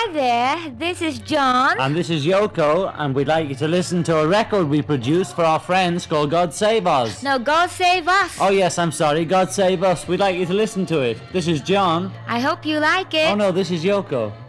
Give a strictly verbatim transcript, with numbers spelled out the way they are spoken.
Hi there, this is John. And this is Yoko, and we'd like you to listen to a record we produced for our friends called God Save Us. No, God Save Us. Oh yes, I'm sorry, God Save Us. We'd like you to listen to it. This is John. I hope you like it. Oh no, this is Yoko.